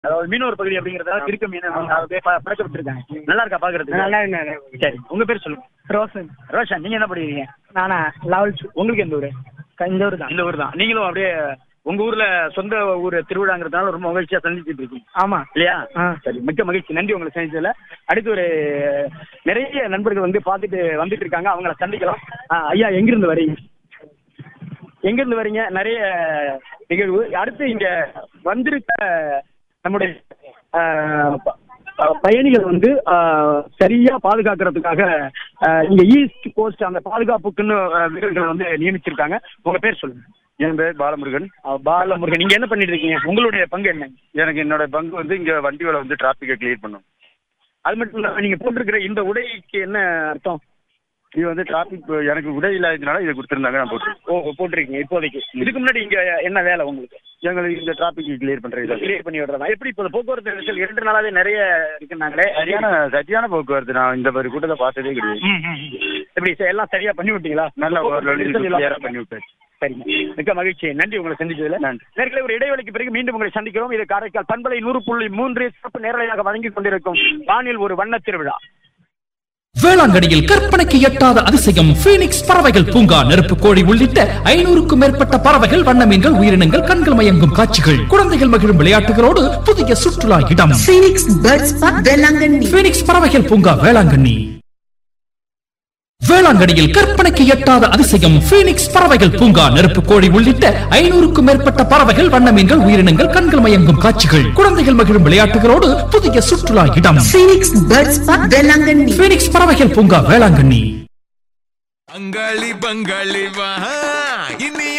அதாவது மீனவர் பகுதி அப்படிங்கறதால திருக்க மீன் பழக்க விட்டுருக்காங்க. நல்லா இருக்கா பாக்குறதுக்கு? நல்லா இருக்கு. சரி, உங்க பேர் சொல்லுங்க. ரோஷன். ரோஷன், நீங்க என்ன படிக்கிறீங்க? நானா 11th. உங்களுக்கு எந்த ஊரு? இந்த ஊர் தான். இந்த ஊர் தான். நீங்களும் அப்படியே உங்க ஊர்ல சொந்த ஊர் திருவிழாங்கிறதுனால ரொம்ப மகிழ்ச்சியா சந்திச்சுட்டு இருக்கீங்க. ஆமா இல்லையா? சரி, மிக்க மகிழ்ச்சி. நன்றி உங்களை சந்திச்சதுல. அடுத்து ஒரு நிறைய நண்பர்கள் வந்து பாத்துட்டு வந்துட்டு இருக்காங்க, அவங்கள சந்திக்கலாம். ஐயா, எங்கிருந்து வரீங்க? எங்கிருந்து வரீங்க? நிறைய நிகழ்வு. அடுத்து இங்க வந்திருக்க நம்முடைய பயணிகள் வந்து சரியா பாதுகாக்கிறதுக்காக இங்க ஈஸ்ட் கோஸ்ட் அந்த பாதுகாப்புக்குன்னு வீரர்களை வந்து நியமிச்சிருக்காங்க. உங்க பேர் சொல்லுங்க. என் பேர் பாலமுருகன். பாலமுருகன், நீங்க என்ன பண்ணிட்டு இருக்கீங்க? உங்களுடைய பங்கு என்ன? எனக்கு என்னோட பங்கு வந்து இங்க வண்டி வேலை வந்து டிராபிக்கை கிளியர் பண்ணும். அது மட்டும் இல்லாம நீங்க போட்டிருக்கிற இந்த உடைக்கு என்ன அர்த்தம்? இது வந்து டிராபிக் எனக்கு உடை இல்லாததுனால இதை கொடுத்துருந்தாங்க, நான் போட்டுருக்கேன். போட்டிருக்கீங்க இப்போதைக்கு. இதுக்கு முன்னாடி இங்க என்ன வேலை உங்களுக்கு? எங்களுக்கு இந்த டிராபிக் கிளியர் பண்றது. கிளியர் பண்ணி விடுறதா? எப்படி இப்போ போக்குவரத்து நெரிசல் 2 நாளாவே நிறைய இருக்குன்னாங்களே. சரியான போக்குவரத்து. நான் இந்த மாதிரி கூட்டத்தை பார்த்ததே கிடையாது. எப்படி எல்லாம் சரியா பண்ணி விட்டீங்களா? நல்லா பண்ணி விட்டேன். சரிங்க, மிக்க மகிழ்ச்சி. நன்றி உங்களை சந்திச்சதுல. நேர்களை ஒரு இடைவெளிக்கு பிறகு மீண்டும் உங்களை சந்திக்கிறோம். இது காரைக்கால் பண்பலை 100.3 சிறப்பு நேரலையாக வழங்கிக் கொண்டிருக்கும் வானில் ஒரு வண்ண திருவிழா. வேளாங்கண்ணியில் கற்பனைக்கு எட்டாத அதிசயம் பீனிக்ஸ் பறவைகள் பூங்கா. நெருப்பு கோழி உள்ளிட்ட 500க்கும் மேற்பட்ட பறவைகள், வண்ண மீன்கள், உயிரினங்கள், கண்கள் மயங்கும் காட்சிகள், குழந்தைகள் மகிழும் விளையாட்டுகளோடு புதிய சுற்றுலா இடம் பீனிக்ஸ் பறவைகள் பூங்கா, வேளாங்கண்ணி. வேளாங்கண்ணியில் கற்பனைக்கு எட்டாத அதிசயம் பீனிக்ஸ் பறவைகள் பூங்கா. நெருப்பு கோழி உள்ளிட்ட 500க்கும் மேற்பட்ட பறவைகள், வண்ண மீன்கள், உயிரினங்கள், கண்கள் மயங்கும் காட்சிகள், குழந்தைகள் மகிழும் விளையாட்டுகளோடு புதிய சுற்றுலா இடம் பீனிக்ஸ் பறவைகள் பூங்கா, வேளாங்கண்ணி. பங்காளி பங்காளி வா இனி